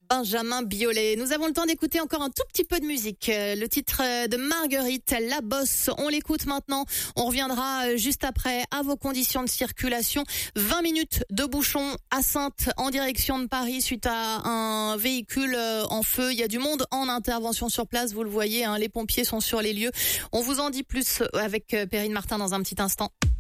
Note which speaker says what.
Speaker 1: Benjamin Biolay. Nous avons le temps d'écouter encore un tout petit peu de musique. Le titre de Marguerite, La Bosse. On l'écoute maintenant. On reviendra juste après à vos conditions de circulation. 20 minutes de bouchon à Saintes en direction de Paris suite à un véhicule en feu. Il y a du monde en intervention sur place. Vous le voyez, les pompiers sont sur les lieux. On vous en dit plus avec Perrine Martin dans un petit instant.